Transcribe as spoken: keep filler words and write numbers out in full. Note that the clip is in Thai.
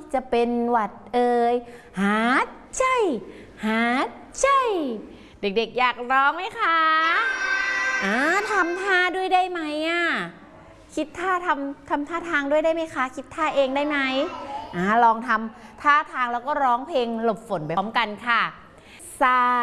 จะเป็นหวัดเอ่ยหาใจหาใจเด็กๆอยากร้องไหมคะอ่าทำท่าด้วยได้ไหมอ่ะคิดท่าทำทำท่าทางด้วยได้ไหมคะคิดท่าเองได้ไหมอ่าลองทำท่าทางแล้วก็ร้องเพลงหลบฝนไปพร้อมกันค่ะซา